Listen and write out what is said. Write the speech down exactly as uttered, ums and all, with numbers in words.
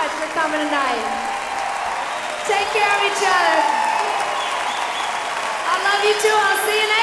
much for coming tonight. Take care of each other. I love you too. I'll see you next